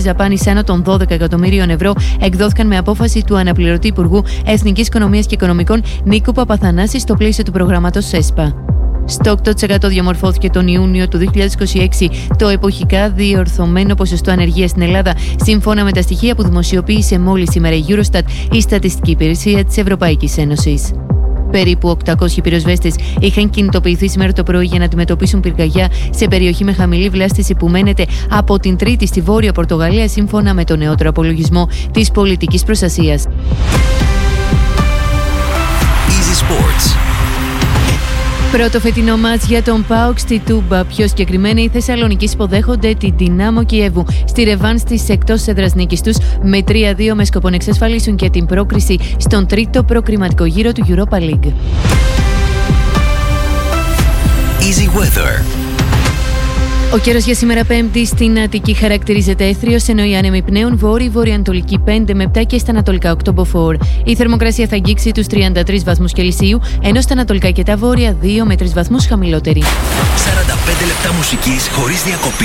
δαπάνης άνω των 12 εκατομμύριων ευρώ εκδόθηκαν με απόφαση του αναπληρωτή Υπουργού Εθνικής Οικονομίας και Οικονομικών Νίκου Παπαθανάση στο πλαίσιο του προγράμματος ΣΕΣΠΑ. Στο 8% διαμορφώθηκε τον Ιούνιο του 2026 το εποχικά διορθωμένο ποσοστό ανεργίας στην Ελλάδα, σύμφωνα με τα στοιχεία που δημοσιοποίησε μόλις σήμερα η Eurostat, η στατιστική υπηρεσία της Ευρωπαϊκής Ένωσης. Περίπου 800 πυροσβέστες είχαν κινητοποιηθεί σήμερα το πρωί για να αντιμετωπίσουν πυρκαγιά σε περιοχή με χαμηλή βλάστηση που μένεται από την Τρίτη στη Βόρεια Πορτογαλία, σύμφωνα με τον νεότερο απολογισμό της πολιτικής προστασίας. Easy Sports. Πρώτο φετινό μάτς για τον ΠΑΟΚ στη Τούμπα. Πιο συγκεκριμένα, οι Θεσσαλονικοί υποδέχονται την Δυνάμο Κιέβου στη ρεβάνς της εκτός έδρας νίκης τους με 3-2, με σκοπό να εξασφαλίσουν και την πρόκριση στον τρίτο προκριματικό γύρο του Europa League. Easy Weather. Ο καιρός για σήμερα Πέμπτη στην Αττική χαρακτηρίζεται έθριος, ενώ οι άνεμοι πνέουν βόρειο-βορειοανατολική 5 με 7 και στα ανατολικά 8 μποφόρ. Η θερμοκρασία θα αγγίξει τους 33 βαθμούς Κελσίου, ενώ στα ανατολικά και τα βόρεια 2 με 3 βαθμούς χαμηλότερη. 45 λεπτά μουσικής χωρίς διακοπή.